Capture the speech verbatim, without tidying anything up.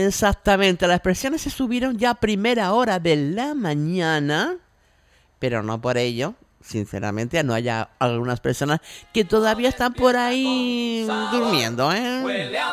Exactamente, las presiones se subieron ya a primera hora de la mañana, pero no por ello, sinceramente, no haya algunas personas que todavía están por ahí durmiendo, ¿eh?